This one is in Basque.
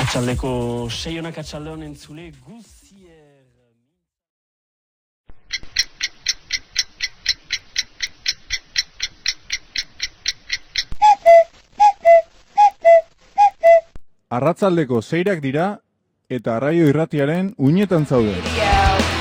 Arratsaldeko 6 honak arratsalde honen entzule guzier. Arratsaldeko 6ak dira eta Arraio Irratiaren uinetan zaude.